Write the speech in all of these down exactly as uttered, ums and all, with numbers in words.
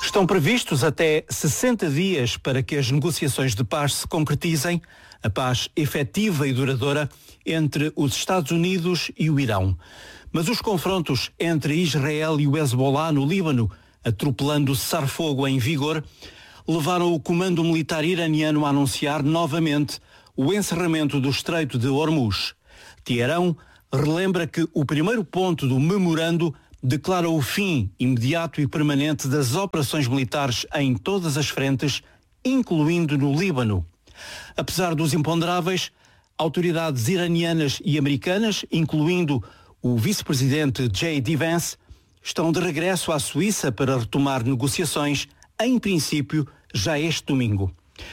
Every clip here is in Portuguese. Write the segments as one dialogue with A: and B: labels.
A: Estão previstos até sessenta dias para que as negociações de paz se concretizem, a paz efetiva e duradoura entre os Estados Unidos e o Irão. Mas os confrontos entre Israel e o Hezbollah no Líbano, atropelando o cessar-fogo em vigor, levaram o comando militar iraniano a anunciar novamente o encerramento do Estreito de Hormuz. Teherão relembra que o primeiro ponto do memorando declara o fim imediato e permanente das operações militares em todas as frentes, incluindo no Líbano. Apesar dos imponderáveis, autoridades iranianas e americanas, incluindo o vice-presidente J D Vance, estão de regresso à Suíça para retomar negociações, em princípio, já este domingo.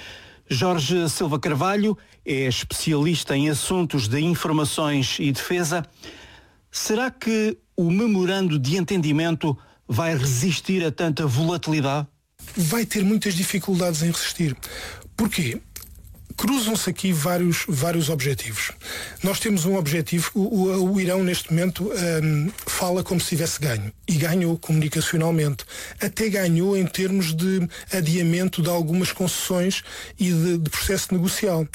A: Jorge Silva Carvalho é especialista em assuntos de informações e defesa. Será que o memorando de entendimento vai resistir a tanta volatilidade?
B: Vai ter muitas dificuldades em resistir. Porquê? Cruzam-se aqui vários, vários objetivos. Nós temos um objetivo, o, o, o Irão neste momento um, fala como se tivesse ganho. E ganhou comunicacionalmente. Até ganhou em termos de adiamento de algumas concessões e de, de processo negocial.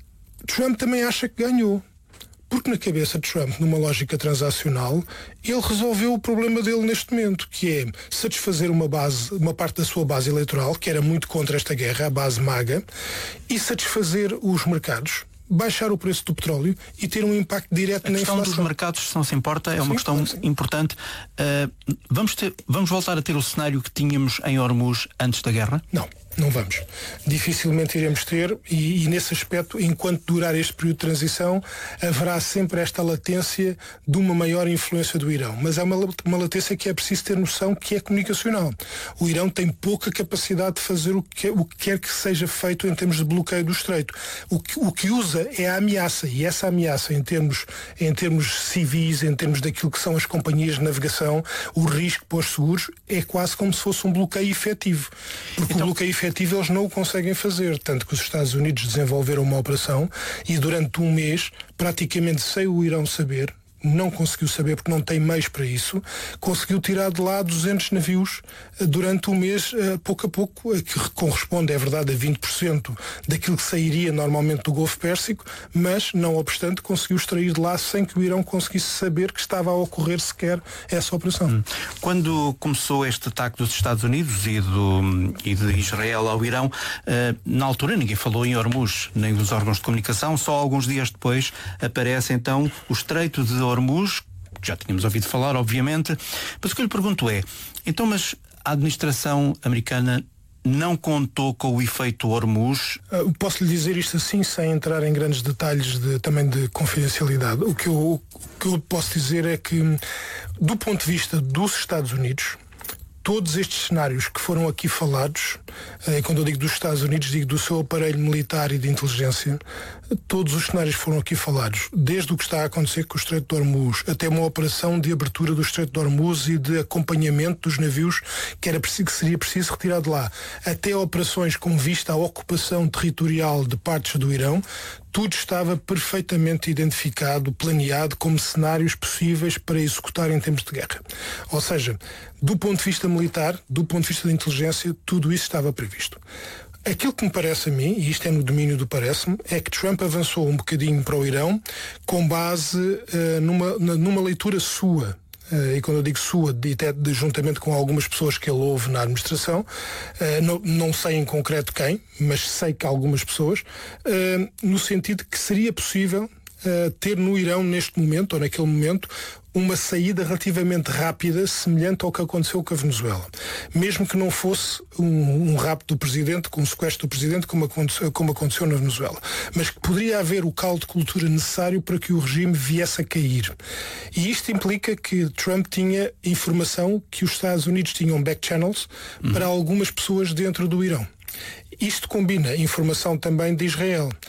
B: Trump também acha que ganhou. Porque na cabeça de Trump, numa lógica transacional, ele resolveu o problema dele neste momento, que é satisfazer uma base, uma parte da sua base eleitoral, que era muito contra esta guerra, a base MAGA, e satisfazer os mercados, baixar o preço do petróleo e ter um impacto direto
A: a
B: na inflação.
A: A questão dos mercados, se não se importa, é uma sim, questão sim. importante. Uh, vamos, ter, vamos voltar a ter o cenário que tínhamos em Hormuz antes da guerra?
B: Não. Não vamos. Dificilmente iremos ter e, e nesse aspecto, enquanto durar este período de transição, haverá sempre esta latência de uma maior influência do Irão. Mas é uma, uma latência que é preciso ter noção que é comunicacional. O Irão tem pouca capacidade de fazer o que, o que quer que seja feito em termos de bloqueio do Estreito. O que, o que usa é a ameaça e essa ameaça em termos, em termos civis, em termos daquilo que são as companhias de navegação, o risco para os seguros, é quase como se fosse um bloqueio efetivo. Porque então... o bloqueio efetivo eles não o conseguem fazer, tanto que os Estados Unidos desenvolveram uma operação e durante um mês, praticamente sem o Irão saber, não conseguiu saber porque não tem meios para isso, conseguiu tirar de lá duzentos navios durante um mês, pouco a pouco, que corresponde, é verdade, a vinte por cento daquilo que sairia normalmente do Golfo Pérsico, mas, não obstante, conseguiu extrair de lá sem que o Irão conseguisse saber que estava a ocorrer sequer essa operação.
A: Quando começou este ataque dos Estados Unidos e, do, e de Israel ao Irão, na altura ninguém falou em Hormuz, nem os órgãos de comunicação, só alguns dias depois aparece então o Estreito de Hormuz, que já tínhamos ouvido falar, obviamente, mas o que eu lhe pergunto é, então, mas a administração americana não contou com o efeito Hormuz?
B: Uh, posso lhe dizer isto assim, sem entrar em grandes detalhes de, também de confidencialidade. O que, eu, o que eu posso dizer é que, do ponto de vista dos Estados Unidos, todos estes cenários que foram aqui falados, e quando eu digo dos Estados Unidos, digo do seu aparelho militar e de inteligência, todos os cenários foram aqui falados, desde o que está a acontecer com o Estreito de Hormuz, até uma operação de abertura do Estreito de Hormuz e de acompanhamento dos navios que, era preciso, que seria preciso retirar de lá, até operações com vista à ocupação territorial de partes do Irão. Tudo estava perfeitamente identificado, planeado como cenários possíveis para executar em tempos de guerra. Ou seja, do ponto de vista militar, do ponto de vista da inteligência, tudo isso estava previsto. Aquilo que me parece a mim, e isto é no domínio do parece-me, é que Trump avançou um bocadinho para o Irão com base uh, numa, numa leitura sua. Uh, e quando eu digo sua, de, até de, juntamente com algumas pessoas que ele ouve na administração, uh, não, não sei em concreto quem, mas sei que algumas pessoas, uh, no sentido que seria possível uh, ter no Irão neste momento, ou naquele momento, uma saída relativamente rápida, semelhante ao que aconteceu com a Venezuela. Mesmo que não fosse um, um rapto do presidente, com um sequestro do presidente, como aconteceu, como aconteceu na Venezuela. Mas que poderia haver o caldo de cultura necessário para que o regime viesse a cair. E isto implica que Trump tinha informação que os Estados Unidos tinham back channels uhum. para algumas pessoas dentro do Irão. Isto combina informação também de Israel.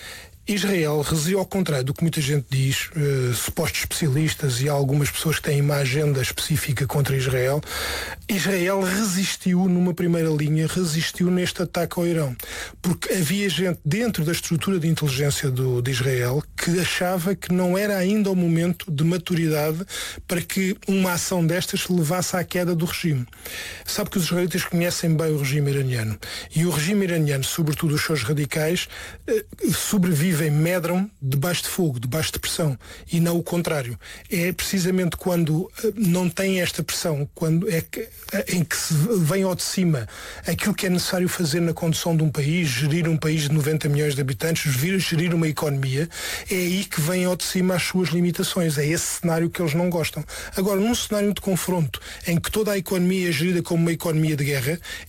B: Israel resistiu, ao contrário do que muita gente diz, uh, supostos especialistas e algumas pessoas que têm uma agenda específica contra Israel. Israel resistiu numa primeira linha, resistiu neste ataque ao Irão, porque havia gente dentro da estrutura de inteligência do, de Israel que achava que não era ainda o momento de maturidade para que uma ação destas levasse à queda do regime. Sabe que os israelitas conhecem bem o regime iraniano, e o regime iraniano, sobretudo os seus radicais, sobrevivem, medram debaixo de fogo, debaixo de pressão, e não o contrário. É precisamente quando não tem esta pressão, quando é que, em que se vem ao de cima aquilo que é necessário fazer na condução de um país, gerir um país de noventa milhões de habitantes, gerir uma economia, é aí que vem ao de cima as suas limitações. É esse cenário que eles não gostam. Agora, num cenário de confronto em que toda a economia é gerida como uma economia de guerra,